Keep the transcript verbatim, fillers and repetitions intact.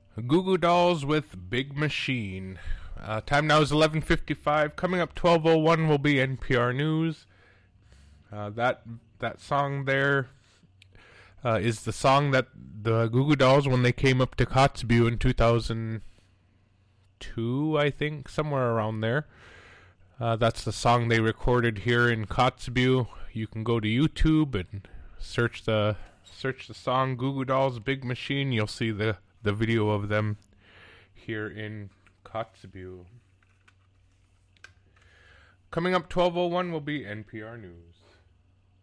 Goo Goo Dolls with Big Machine. Uh, time now is eleven fifty-five. Coming up twelve oh one will be N P R News. Uh, that that song there uh, is the song that the Goo Goo Dolls, when they came up to Kotzebue in two thousand two, I think, somewhere around there. Uh, that's the song they recorded here in Kotzebue. You can go to YouTube and search the search the song Goo Goo Dolls Big Machine. You'll see the, the video of them here in Kotzebue. Coming up twelve oh one will be N P R News.